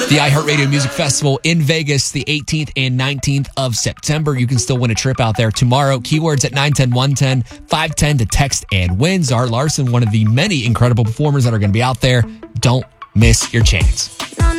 The iHeartRadio Music Festival in Vegas, the 18th and 19th of September. You can still win a trip out there tomorrow. Keywords at 910-110, 510 to text and win. Zara Larsson, one of the many incredible performers that are going to be out there. Don't miss your chance.